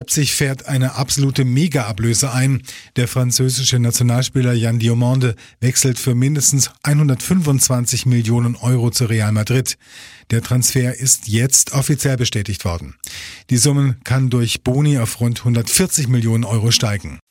Leipzig fährt eine absolute Mega-Ablöse ein. Der französische Nationalspieler Yann Diomande wechselt für mindestens 125 Millionen Euro zu Real Madrid. Der Transfer ist jetzt offiziell bestätigt worden. Die Summe kann durch Boni auf rund 140 Millionen Euro steigen.